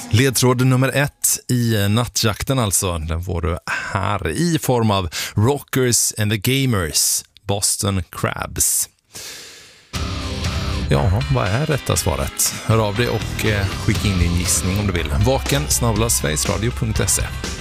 Ledtråd nummer 1 i nattjakten alltså, den får du här i form av Rockers and the Gamers, Boston Crabs. Ja, vad är rätta svaret? Hör av dig och skicka in din gissning om du vill. vaken@sverigesradio.se